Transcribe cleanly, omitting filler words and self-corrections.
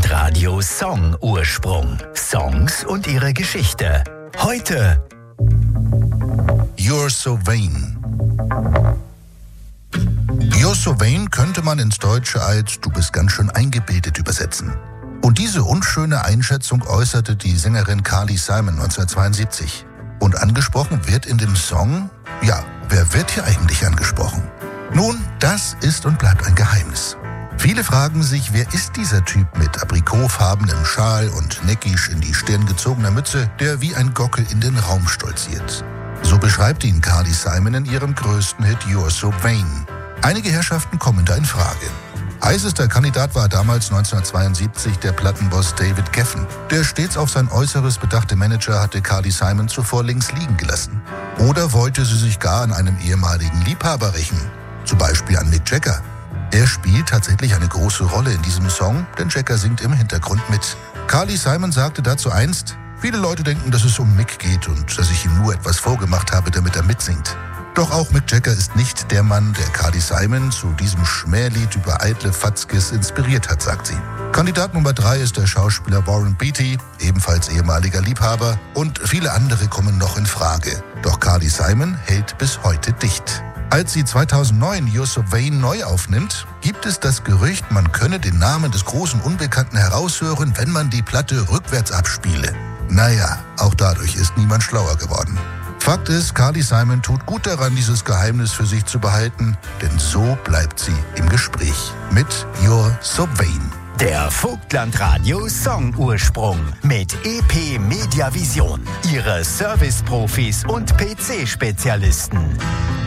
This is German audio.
Vogtlandradio Song Ursprung. Songs und ihre Geschichte. Heute You're So Vain. You're So Vain könnte man ins Deutsche als Du bist ganz schön eingebildet übersetzen. Und diese unschöne Einschätzung äußerte die Sängerin Carly Simon 1972. Und angesprochen wird in dem Song, ja, wer wird hier eigentlich angesprochen? Nun, das ist und bleibt ein Geheimnis. Viele fragen sich, wer ist dieser Typ mit aprikotfarbenem Schal und neckisch in die Stirn gezogener Mütze, der wie ein Gockel in den Raum stolziert? So beschreibt ihn Carly Simon in ihrem größten Hit You're So Vain. Einige Herrschaften kommen da in Frage. Heißester Kandidat war damals 1972 der Plattenboss David Geffen. Der stets auf sein Äußeres bedachte Manager hatte Carly Simon zuvor links liegen gelassen. Oder wollte sie sich gar an einem ehemaligen Liebhaber rächen, zum Beispiel an Mick Jagger. Er spielt tatsächlich eine große Rolle in diesem Song, denn Jagger singt im Hintergrund mit. Carly Simon sagte dazu einst, viele Leute denken, dass es um Mick geht und dass ich ihm nur etwas vorgemacht habe, damit er mitsingt. Doch auch Mick Jagger ist nicht der Mann, der Carly Simon zu diesem Schmählied über eitle Fatzkes inspiriert hat, sagt sie. Kandidat Nummer 3 ist der Schauspieler Warren Beatty, ebenfalls ehemaliger Liebhaber, und viele andere kommen noch in Frage. Doch Carly Simon hält bis heute dicht. Als sie 2009 You're So Vain neu aufnimmt, gibt es das Gerücht, man könne den Namen des großen Unbekannten heraushören, wenn man die Platte rückwärts abspiele. Naja, auch dadurch ist niemand schlauer geworden. Fakt ist, Carly Simon tut gut daran, dieses Geheimnis für sich zu behalten, denn so bleibt sie im Gespräch mit You're So Vain. der Vogtlandradio Song Ursprung mit EP Mediavision. Ihre Service-Profis und PC-Spezialisten.